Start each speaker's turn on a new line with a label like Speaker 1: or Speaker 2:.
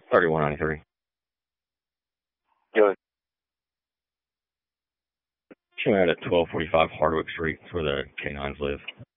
Speaker 1: 3193.
Speaker 2: Good.
Speaker 1: Show me out at 1245 Hardwick Street. That's where the canines live.